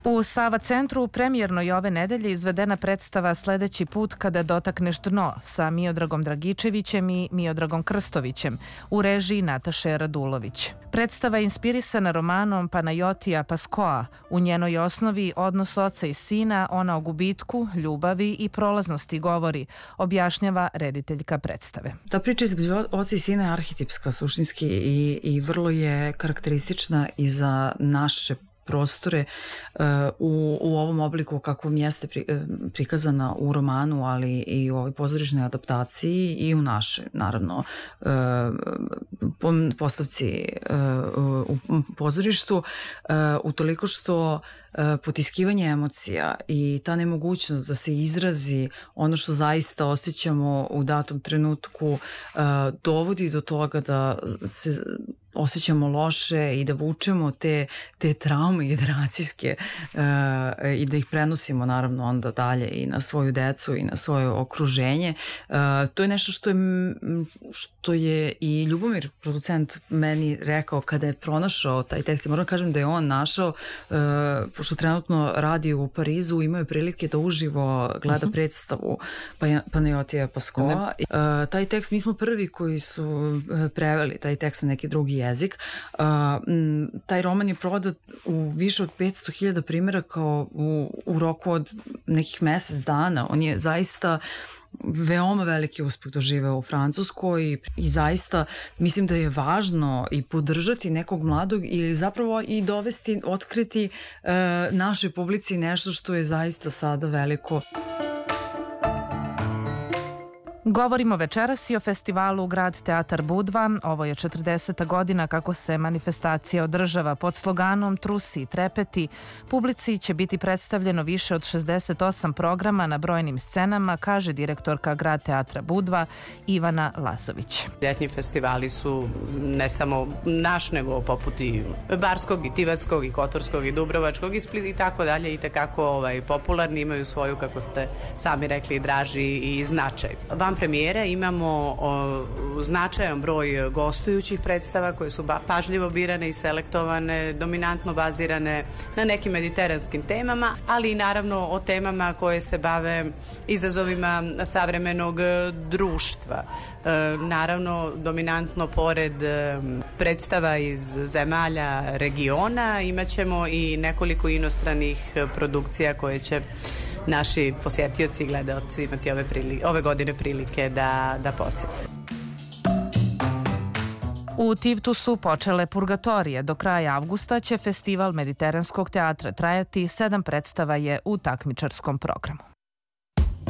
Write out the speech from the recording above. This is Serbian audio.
U Sava centru premijerno je ove nedelje izvedena predstava Sledeći put kada dotakneš dno sa Miodragom Dragičevićem i Miodragom Krstovićem u režiji Nataše Radulović. Predstava je inspirisana romanom Panajotija Paskoa. U njenoj osnovi odnos oca i sina, ona o gubitku, ljubavi i prolaznosti govori, objašnjava rediteljka predstave. Ta priča između oca i sina je arhetipska suštinski i vrlo je karakteristična i za naše prostore u ovom obliku kakvom jeste prikazana u romanu, ali i u ovoj pozorišnoj adaptaciji i u našoj, naravno, postavci u pozorištu, utoliko što potiskivanje emocija i ta nemogućnost da se izrazi ono što zaista osjećamo u datom trenutku dovodi do toga da se osjećamo loše i da vučemo te traume generacijske i da ih prenosimo naravno onda dalje i na svoju decu i na svoje okruženje. To je nešto što je i Ljubomir, producent, meni rekao kada je pronašao taj tekst. Moram kažem da je on našao, pošto trenutno radi u Parizu, imao je prilike da uživo gleda predstavu Panajotija Paskoa. Taj tekst, mi smo prvi koji su preveli taj tekst na neki drugi jezik. Taj roman je prodat u više od 500.000 primjeraka u roku od nekih mesec dana. On je zaista veoma veliki uspeh doživeo u Francuskoj i zaista mislim da je važno i podržati nekog mladog ili zapravo i dovesti, otkriti našoj publici nešto što je zaista sada veliko. Govorimo večeras i o festivalu Grad Teatar Budva. Ovo je 40. godina kako se manifestacija održava pod sloganom Trusi i trepeti. Publici će biti predstavljeno više od 68 programa na brojnim scenama, kaže direktorka Grad Teatra Budva Ivana Lazović. Ljetnji festivali su ne samo naš, nego poput i Barskog, i Tivatskog, i Kotorskog, i Dubrovačkog, i Split i tako dalje, i tekako popularni, imaju svoju, kako ste sami rekli, draži i značaj. Van premijere imamo značajan broj gostujućih predstava koje su pažljivo birane i selektovane, dominantno bazirane na nekim mediteranskim temama, ali i naravno o temama koje se bave izazovima savremenog društva. Naravno, dominantno pored predstava iz zemalja regiona imaćemo i nekoliko inostranih produkcija koje će naši posjetioci i gledaoci imati ove godine prilike da posjete. U Tivtu su počele purgatorije. Do kraja avgusta će festival Mediteranskog teatra trajati, 7 predstava je u takmičarskom programu.